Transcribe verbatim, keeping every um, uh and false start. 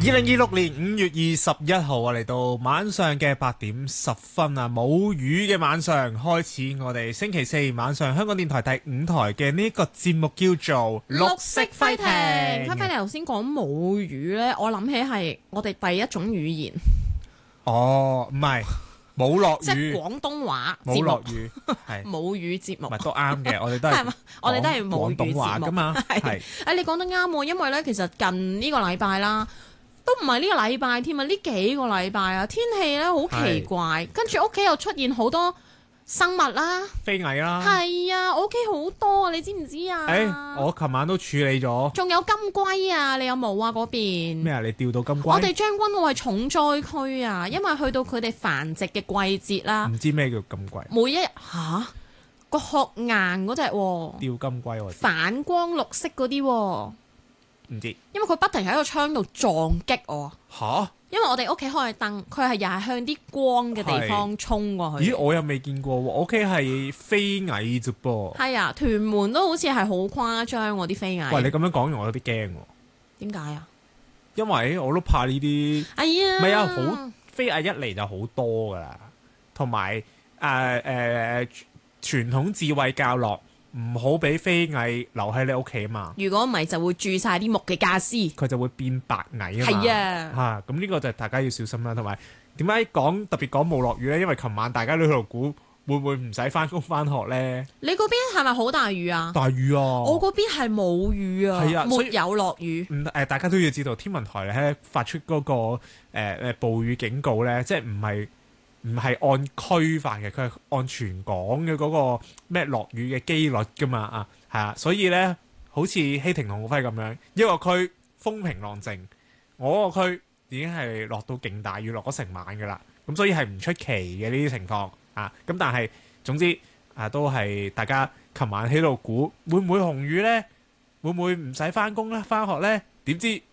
二零二六年五月二十一號啊，嚟到晚上嘅八點十分啊，冇雨嘅晚上開始，我哋星期四晚上香港電台第五台嘅呢個節目叫做綠色輝艇。輝輝，你頭先講冇雨呢，我諗起係我哋第一種語言。 哦，唔係冇落雨， 即係廣東話節目冇落雨，係冇雨節目， 唔係都啱嘅，我哋都係我哋都係冇雨廣東話節目噶嘛，係。 誒，你講得啱喎，因為呢，其實近呢個禮拜啦。都唔係呢個禮拜添啊！呢幾個禮拜啊，天氣咧好奇怪，跟住屋企又出現好多生物啦， 飛蟻啦， 係啊，我屋企好多啊，你知唔知啊？ 誒、欸，我琴晚都處理咗， 仲有金龜啊，你有冇啊？嗰邊咩啊？你釣到金龜？ 我哋將軍澳係重災區啊，因為去到佢哋繁殖嘅季節啦。 唔知咩叫金龜？ 每一日吓個殼硬嗰隻喎， 釣金龜喎， 反光綠色嗰啲喎。 唔知， 因為佢不停喺個窗度撞擊我。 吓？ 因為我哋屋企開燈，佢係又係向啲光嘅地方衝過去。 咦，我又未見過喎，我屋企係飛蟻啫噃。 係啊，屯門都好似係好誇張喎啲飛蟻。 喂，你咁樣講完，我有啲驚喎。 點解啊？ 因為我都怕呢啲。 哎呀， 唔係啊，好飛蟻一嚟就好多噶啦，同埋誒誒傳統智慧教落。唔好俾飛蟻留喺你屋企啊嘛！ 如果唔係就會蛀晒啲木嘅傢俬， 佢就會變白蟻啊嘛！ 係啊， 嚇咁呢個就大家要小心啦。同埋點解講特別講冇落雨咧？因為琴晚大家都喺度估會唔會唔使翻工翻學咧？ 你嗰邊係咪好大雨啊？ 大雨啊！ 我嗰邊係冇雨啊， 係啊， 沒有落雨。 唔誒，大家都要知道天文台咧發出嗰、嗰個誒誒、呃、暴雨警告咧，即係唔係。唔係按區發嘅，佢係按全港嘅嗰個咩落雨嘅機率噶嘛啊，係啊，所以咧好似希廷同浩輝咁樣，一個區風平浪靜，我個區已經係落到勁大雨，落咗成晚噶啦，咁所以係唔出奇嘅呢啲情況啊。咁但係總之啊，都係大家琴晚喺度估會唔會紅雨咧？會唔會唔使翻工咧？翻學咧？點知